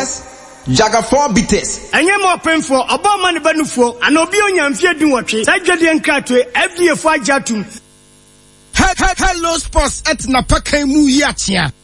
Farmers Jaga 4 bitters. Enye mo penfo obama ne banufo ana obi onyamfie dunwotwe sadwede nkratwe FDF ajatum. Hello sports at Napakai mu yachia.